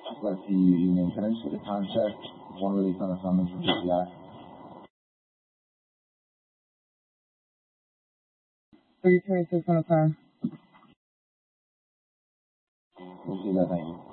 Let's see you may finish with the contract. One release on the summons from PCI. 326 on the car. We'll see that, thank you.